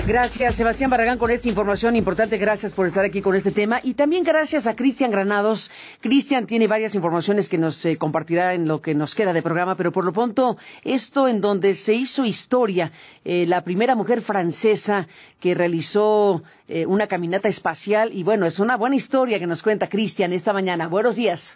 Gracias, Sebastián Barragán, con esta información importante. Gracias por estar aquí con este tema. Y también gracias a Cristian Granados. Cristian tiene varias informaciones que nos compartirá en lo que nos queda de programa, pero por lo pronto, esto en donde se hizo historia, la primera mujer francesa que realizó una caminata espacial. Y bueno, es una buena historia que nos cuenta Cristian esta mañana. Buenos días.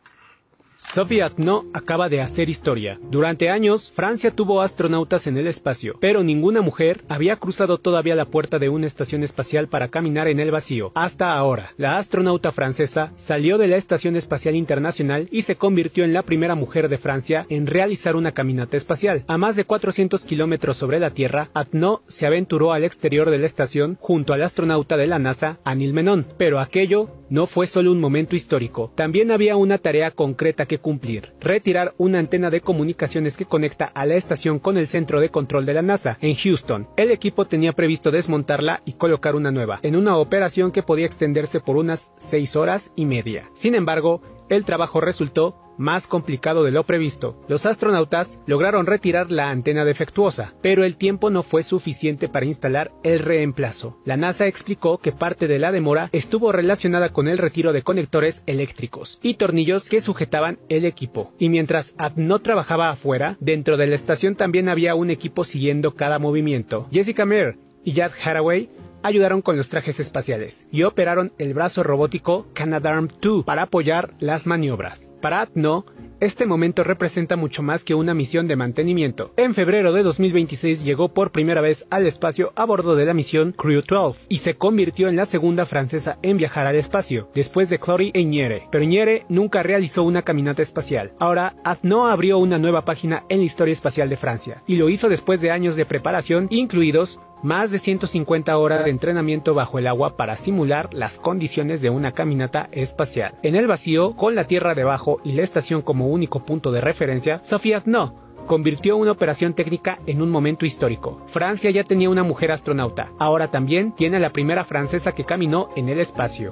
Sophie Atno acaba de hacer historia. Durante años, Francia tuvo astronautas en el espacio, pero ninguna mujer había cruzado todavía la puerta de una estación espacial para caminar en el vacío. Hasta ahora, la astronauta francesa salió de la Estación Espacial Internacional y se convirtió en la primera mujer de Francia en realizar una caminata espacial. A más de 400 kilómetros sobre la Tierra, Atno se aventuró al exterior de la estación junto al astronauta de la NASA, Anil Menon. Pero aquello no fue solo un momento histórico. También había una tarea concreta que cumplir: retirar una antena de comunicaciones que conecta a la estación con el centro de control de la NASA en Houston. El equipo tenía previsto desmontarla y colocar una nueva, en una operación que podía extenderse por unas 6 horas y media. Sin embargo, el trabajo resultó más complicado de lo previsto. Los astronautas lograron retirar la antena defectuosa, pero el tiempo no fue suficiente para instalar el reemplazo. La NASA explicó que parte de la demora estuvo relacionada con el retiro de conectores eléctricos y tornillos que sujetaban el equipo. Y mientras Atno trabajaba afuera, dentro de la estación también había un equipo siguiendo cada movimiento. Jessica Meir y Jad Haraway ayudaron con los trajes espaciales y operaron el brazo robótico Canadarm2 para apoyar las maniobras. Para Atno, este momento representa mucho más que una misión de mantenimiento. En febrero de 2026 llegó por primera vez al espacio a bordo de la misión Crew 12 y se convirtió en la segunda francesa en viajar al espacio, después de Chloé Eñere. Pero Eñere nunca realizó una caminata espacial. Ahora, Atno abrió una nueva página en la historia espacial de Francia, y lo hizo después de años de preparación, incluidos más de 150 horas de entrenamiento bajo el agua para simular las condiciones de una caminata espacial. En el vacío, con la Tierra debajo y la estación como único punto de referencia, Sophie Atno convirtió una operación técnica en un momento histórico. Francia ya tenía una mujer astronauta. Ahora también tiene la primera francesa que caminó en el espacio.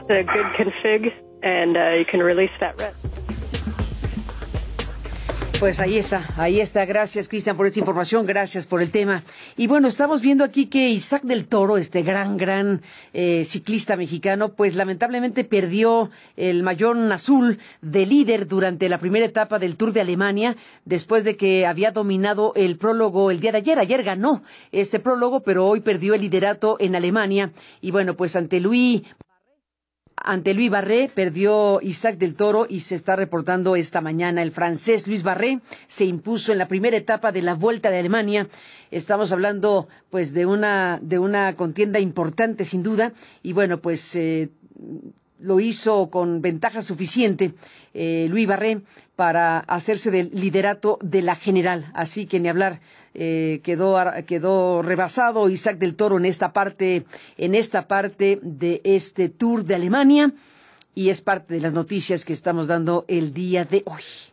Pues ahí está. Gracias, Cristian, por esta información. Gracias por el tema. Y bueno, estamos viendo aquí que Isaac del Toro, este gran ciclista mexicano, pues lamentablemente perdió el mallón azul de líder durante la primera etapa del Tour de Alemania, después de que había dominado el prólogo el día de ayer. Ayer ganó este prólogo, pero hoy perdió el liderato en Alemania. Y bueno, pues ante Louis Barré perdió Isaac del Toro, y se está reportando esta mañana. El francés Louis Barré se impuso en la primera etapa de la Vuelta de Alemania. Estamos hablando pues de una contienda importante, sin duda, y bueno, pues lo hizo con ventaja suficiente Louis Barré para hacerse del liderato de la general. Así que ni hablar, quedó rebasado Isaac del Toro en esta parte de este Tour de Alemania, y es parte de las noticias que estamos dando el día de hoy.